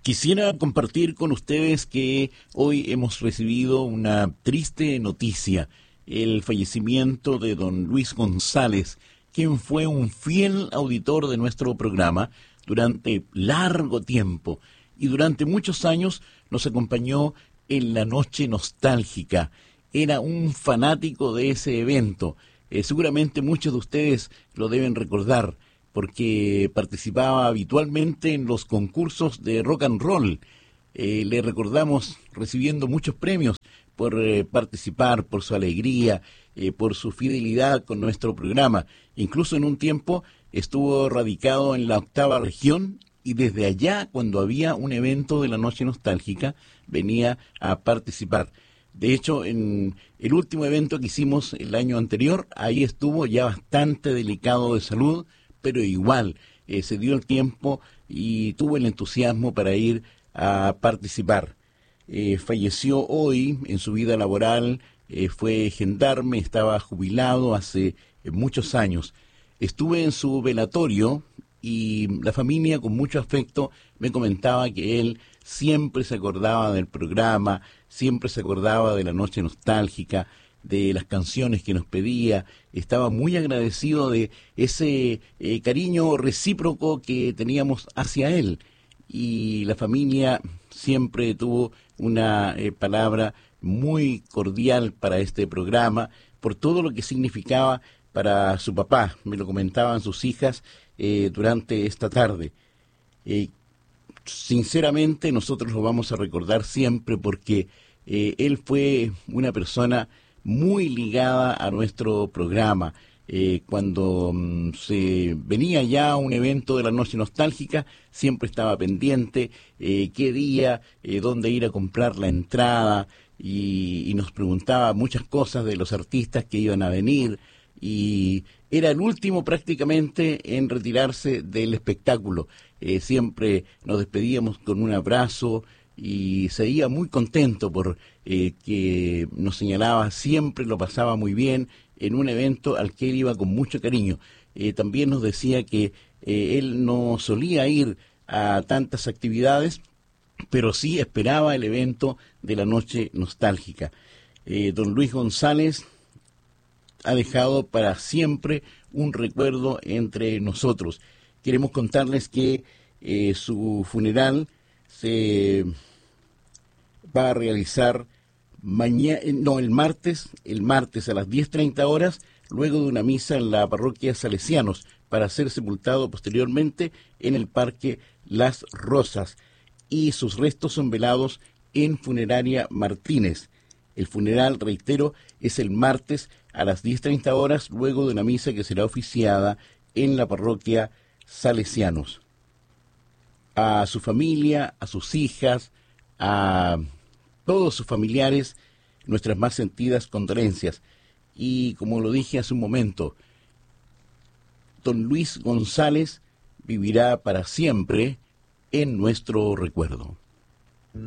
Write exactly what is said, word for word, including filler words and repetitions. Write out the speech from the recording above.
Quisiera compartir con ustedes que hoy hemos recibido una triste noticia, el fallecimiento de don Luis González, quien fue un fiel auditor de nuestro programa durante largo tiempo y durante muchos años nos acompañó en la Noche Nostálgica. Era un fanático de ese evento. Eh, seguramente muchos de ustedes lo deben recordar, porque participaba habitualmente en los concursos de rock and roll. Eh, le recordamos recibiendo muchos premios por eh, participar, por su alegría, eh, por su fidelidad con nuestro programa. Incluso en un tiempo estuvo radicado en la octava región y desde allá, cuando había un evento de la Noche Nostálgica, venía a participar. De hecho, en el último evento que hicimos el año anterior, ahí estuvo ya bastante delicado de salud, pero igual eh, se dio el tiempo y tuvo el entusiasmo para ir a participar. Eh, falleció hoy en su vida laboral, eh, fue gendarme, estaba jubilado hace eh, muchos años. Estuve en su velatorio y la familia con mucho afecto me comentaba que él siempre se acordaba del programa, siempre se acordaba de la Noche Nostálgica, de las canciones que nos pedía, estaba muy agradecido de ese eh, cariño recíproco que teníamos hacia él, y la familia siempre tuvo una eh, palabra muy cordial para este programa, por todo lo que significaba para su papá. Me lo comentaban sus hijas eh, durante esta tarde. Eh, sinceramente nosotros lo vamos a recordar siempre porque eh, él fue una persona muy ligada a nuestro programa. Eh, cuando um, se venía ya un evento de la Noche Nostálgica, siempre estaba pendiente eh, qué día, eh, dónde ir a comprar la entrada, y, y nos preguntaba muchas cosas de los artistas que iban a venir, y era el último prácticamente en retirarse del espectáculo. Eh, siempre nos despedíamos con un abrazo y se iba muy contento por eh, que nos señalaba, siempre lo pasaba muy bien en un evento al que él iba con mucho cariño. Eh, también nos decía que eh, él no solía ir a tantas actividades, pero sí esperaba el evento de la Noche Nostálgica. Eh, don Luis González ha dejado para siempre un recuerdo entre nosotros. Queremos contarles que eh, su funeral se va a realizar mañana, no, el martes, el martes a las diez treinta horas, luego de una misa en la parroquia Salesianos, para ser sepultado posteriormente en el Parque Las Rosas, y sus restos son velados en Funeraria Martínez. El funeral, reitero, es el martes a las diez treinta horas, luego de una misa que será oficiada en la parroquia Salesianos. A su familia, a sus hijas, a todos sus familiares, nuestras más sentidas condolencias. Y como lo dije hace un momento, don Luis González vivirá para siempre en nuestro recuerdo.